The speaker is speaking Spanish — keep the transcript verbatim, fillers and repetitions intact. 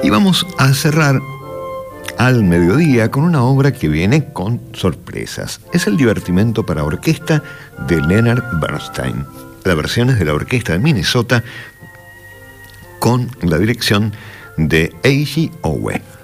Y vamos a cerrar al mediodía con una obra que viene con sorpresas. Es el divertimento para orquesta de Leonard Bernstein. La versión es de la Orquesta de Minnesota con la dirección de Eiji Owe.